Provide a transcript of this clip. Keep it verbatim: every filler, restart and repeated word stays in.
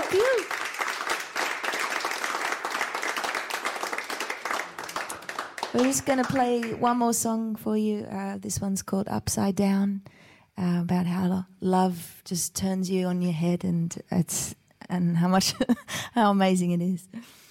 Thank you. We're just going to play one more song for you. Uh, this one's called Upside Down, uh, about how love just turns you on your head, and it's and how much how amazing it is.